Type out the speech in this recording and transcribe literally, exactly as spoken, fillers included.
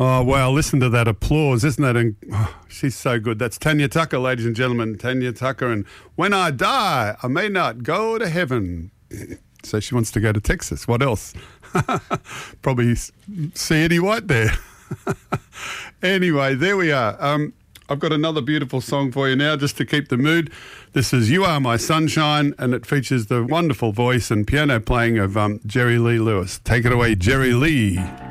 Oh, wow, listen to that applause. Isn't that... In- oh, she's so good. That's Tanya Tucker, ladies and gentlemen. Tanya Tucker. And when I die, I may not go to heaven. So she wants to go to Texas. What else? Probably see Eddie White there. Anyway, there we are. Um, I've got another beautiful song for you now just to keep the mood. This is You Are My Sunshine, and it features the wonderful voice and piano playing of um, Jerry Lee Lewis. Take it away, Jerry Lee.